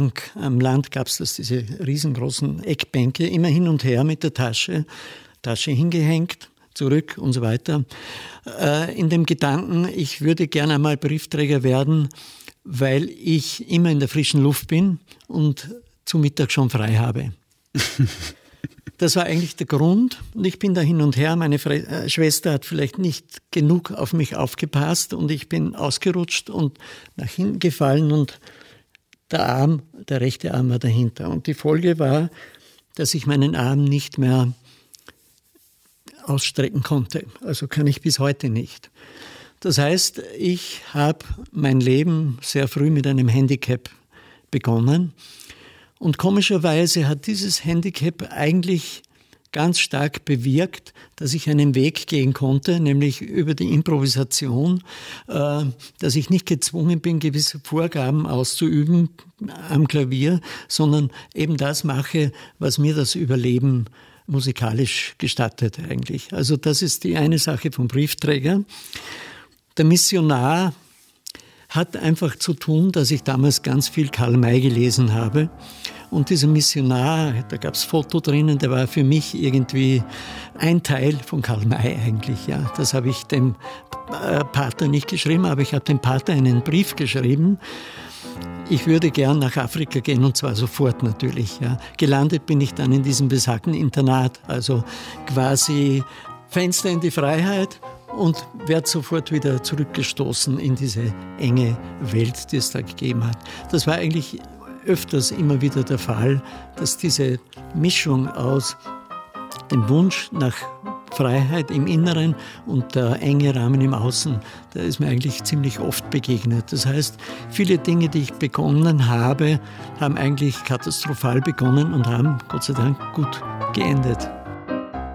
Dank. Am Land gab es diese riesengroßen Eckbänke, immer hin und her mit der Tasche hingehängt, zurück und so weiter. In dem Gedanken, ich würde gerne einmal Briefträger werden, weil ich immer in der frischen Luft bin und zu Mittag schon frei habe. Das war eigentlich der Grund. Und ich bin da hin und her. Meine Schwester hat vielleicht nicht genug auf mich aufgepasst und ich bin ausgerutscht und nach hinten gefallen und der rechte Arm war dahinter. Und die Folge war, dass ich meinen Arm nicht mehr ausstrecken konnte. Also kann ich bis heute nicht. Das heißt, ich habe mein Leben sehr früh mit einem Handicap begonnen. Und komischerweise hat dieses Handicap eigentlich ganz stark bewirkt, dass ich einen Weg gehen konnte, nämlich über die Improvisation, dass ich nicht gezwungen bin, gewisse Vorgaben auszuüben am Klavier, sondern eben das mache, was mir das Überleben musikalisch gestattet eigentlich. Also das ist die eine Sache vom Briefträger. Der Missionar hat einfach zu tun, dass ich damals ganz viel Karl May gelesen habe. Und dieser Missionar, da gab es Foto drinnen, der war für mich irgendwie ein Teil von Karl May eigentlich. Ja. Das habe ich dem Pater nicht geschrieben, aber ich habe dem Pater einen Brief geschrieben. Ich würde gern nach Afrika gehen und zwar sofort natürlich. Ja. Gelandet bin ich dann in diesem besagten Internat, also quasi Fenster in die Freiheit. Und werde sofort wieder zurückgestoßen in diese enge Welt, die es da gegeben hat. Das war eigentlich öfters immer wieder der Fall, dass diese Mischung aus dem Wunsch nach Freiheit im Inneren und der enge Rahmen im Außen, da ist mir eigentlich ziemlich oft begegnet. Das heißt, viele Dinge, die ich begonnen habe, haben eigentlich katastrophal begonnen und haben Gott sei Dank gut geendet.